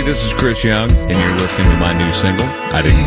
this is Chris Young, and you're listening to my new single, I Didn't